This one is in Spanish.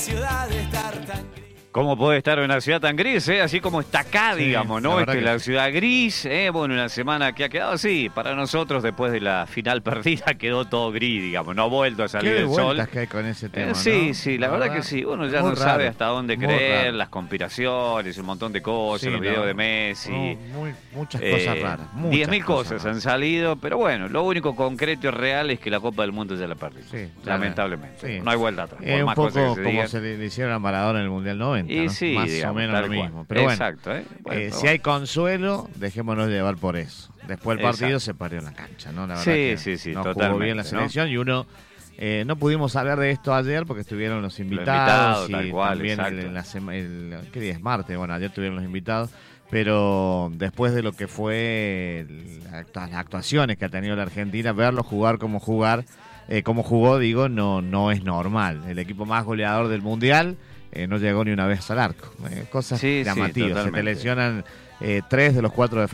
ciudad estar tan gris. ¿Cómo puede estar una ciudad tan gris, así como está acá, Sí, digamos, la ¿no? verdad que La sí. ciudad gris, bueno, una semana que ha quedado así. Para nosotros, después de la final perdida, quedó todo gris, digamos, no ha vuelto a salir Qué de el sol. vueltas que hay con ese tema, Sí, ¿no? sí, la verdad que sí. Uno ya muy no raro, sabe hasta dónde muy creer, raro. las conspiraciones, un montón de cosas, Sí, los videos no, de Messi. muchas cosas raras. 10.000 cosas raras. han salido, pero bueno, lo único concreto y real es que la Copa del Mundo ya la perdimos. Sí, lamentablemente. sí. No hay vuelta atrás. Por Un más poco cosas que se como digan. se le hicieron a Maradona en el Mundial 90, Y ¿no? sí, Más digamos, o menos tal lo cual. mismo. Pero bueno, Exacto, Bueno, si hay consuelo, dejémonos llevar por eso. Después el partido Exacto. se perdió en la cancha, ¿no? La verdad Sí, que sí, no jugó totalmente, bien la ¿no? selección y uno... no pudimos hablar de esto ayer porque estuvieron los invitados, invitados, tal y cual, también exacto. ¿qué día es? Martes, bueno, ayer tuvieron los invitados, pero después de lo que fue las actuaciones que ha tenido la Argentina, verlo jugar como jugó, digo, no es normal. El equipo más goleador del Mundial no llegó ni una vez al arco. Cosas Sí, sí, llamativas, se te totalmente. lesionan 3 de los 4 defensores